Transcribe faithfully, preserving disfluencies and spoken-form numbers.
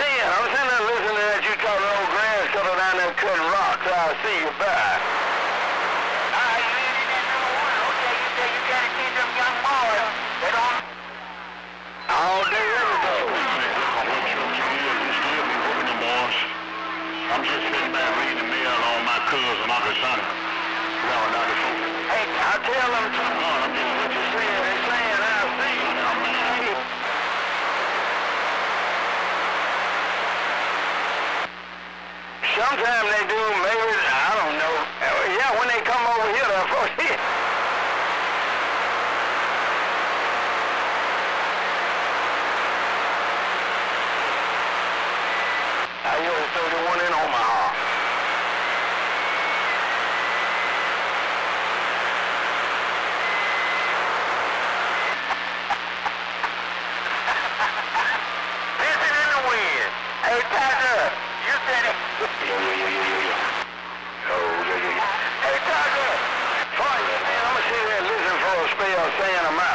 saying. I'm sitting there listening to that you talk to old grass cutter down there cutting rocks. I'll see you back. Ah, you ain't in that number one. Okay, you say you gotta see them young boys. They don't... All day, every day. I'm just sitting back reading the mail on my cousin, Uncle Sonny. Hey, I tell them, what you saying, they saying, I'll see you. Hey. Sometimes they do, maybe, I don't know. Yeah, when they come over here, they're for here. I used to the one in Omaha. Listen in the wind. Hey, Tiger, you said it. Yeah, yeah, yeah, yeah, yeah, yeah. Oh, yeah, yeah, yeah. Hey, Tiger. Fine, man, I'm gonna sit here and listen for a spell saying I'm out.